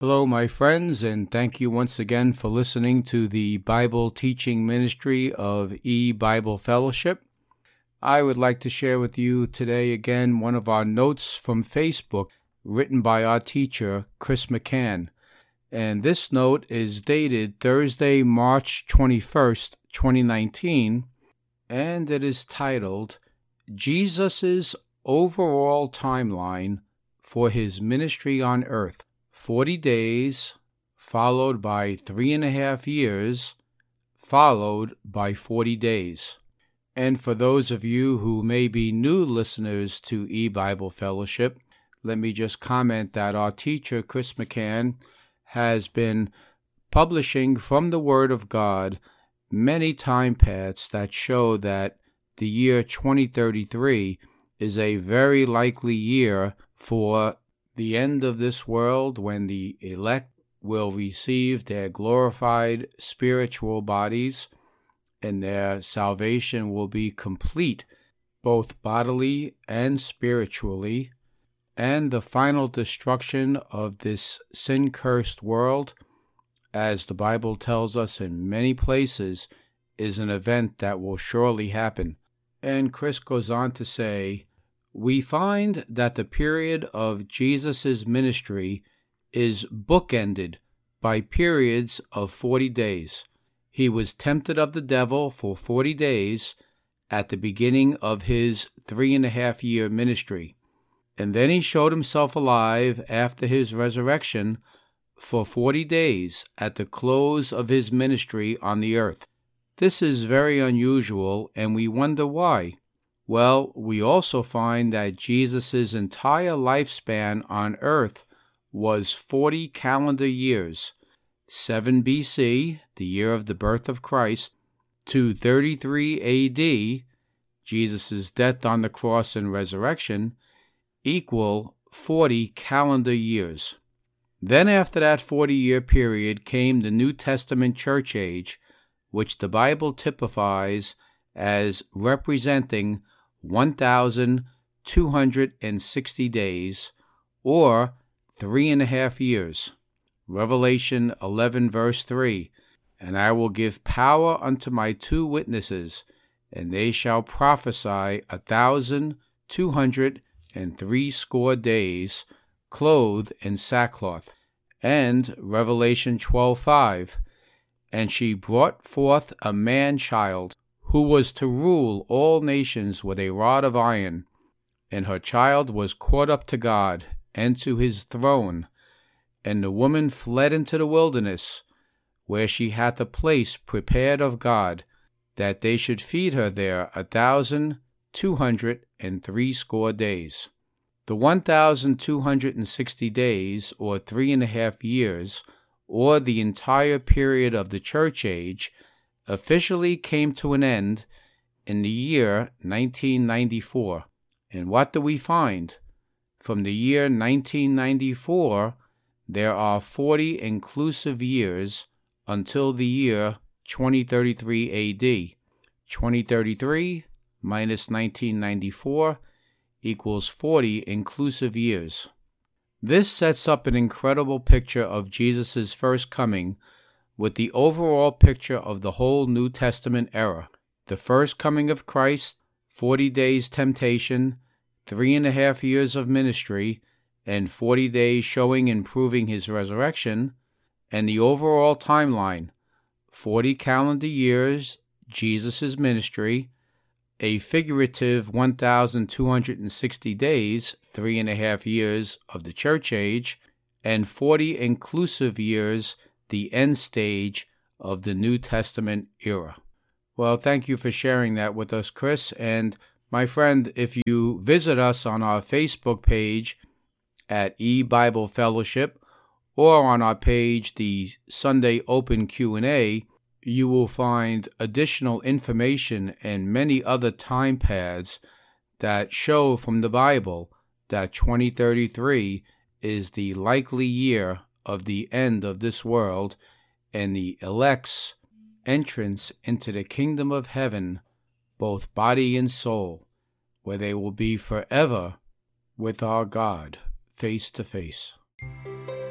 Hello, my friends, and thank you once again for listening to the Bible teaching ministry of E-Bible Fellowship. I would like to share with you today again one of our notes from Facebook written by our teacher, Chris McCann. And this note is dated Thursday, March 21st, 2019, and it is titled, Jesus' Overall Timeline for His Ministry on Earth. 40 days, followed by 3.5 years, followed by 40 days. And for those of you who may be new listeners to E-Bible Fellowship, let me just comment that our teacher, Chris McCann, has been publishing from the Word of God many time paths that show that the year 2033 is a very likely year for the end of this world, when the elect will receive their glorified spiritual bodies and their salvation will be complete, both bodily and spiritually, and the final destruction of this sin-cursed world, as the Bible tells us in many places, is an event that will surely happen. And Chris goes on to say, we find that the period of Jesus' ministry is bookended by periods of 40 days. He was tempted of the devil for 40 days at the beginning of his 3.5-year ministry, and then he showed himself alive after his resurrection for 40 days at the close of his ministry on the earth. This is very unusual, and we wonder why. Well, we also find that Jesus' entire lifespan on earth was 40 calendar years, 7 BC, the year of the birth of Christ, to 33 AD, Jesus' death on the cross and resurrection, equal 40 calendar years. Then after that 40-year period came the New Testament church age, which the Bible typifies as representing 1,260 days, or 3.5 years. Revelation 11 verse 3, And I will give power unto my 2 witnesses, and they shall prophesy 1,260 days, clothed in sackcloth. And Revelation 12:5, And she brought forth a man-child, who was to rule all nations with a rod of iron, and her child was caught up to God and to his throne. And the woman fled into the wilderness, where she hath a place prepared of God, that they should feed her there 1,260 days. The 1,260 days, or 3.5 years, or the entire period of the church age, officially came to an end in the year 1994. And what do we find? From the year 1994, there are 40 inclusive years until the year 2033 AD. 2033 minus 1994 equals 40 inclusive years. This sets up an incredible picture of Jesus' first coming, with the overall picture of the whole New Testament era. The first coming of Christ, 40 days temptation, 3.5 years of ministry, and 40 days showing and proving his resurrection, and the overall timeline, 40 calendar years, Jesus' ministry, a figurative 1,260 days, 3.5 years of the church age, and 40 inclusive years, the end stage of the New Testament era. Well, thank you for sharing that with us, Chris. And my friend, if you visit us on our Facebook page at E-Bible Fellowship, or on our page, the Sunday Open Q&A, you will find additional information and many other time paths that show from the Bible that 2033 is the likely year of the end of this world and the elect's entrance into the kingdom of heaven, both body and soul, where they will be forever with our God face to face.